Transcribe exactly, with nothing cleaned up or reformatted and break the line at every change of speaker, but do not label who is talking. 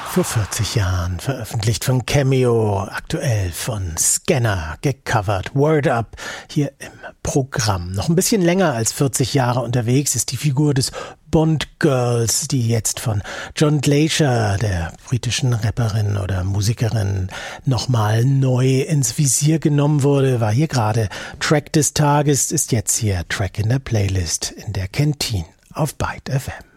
Vor vierzig Jahren veröffentlicht von Cameo, aktuell von Scanner, gecovert, Word Up, hier im Programm. Noch ein bisschen länger als vierzig Jahre unterwegs ist die Figur des Bond Girls, die jetzt von John Glacier, der britischen Rapperin oder Musikerin, nochmal neu ins Visier genommen wurde. War hier gerade Track des Tages, ist jetzt hier Track in der Playlist in der Canteen auf Byte F M.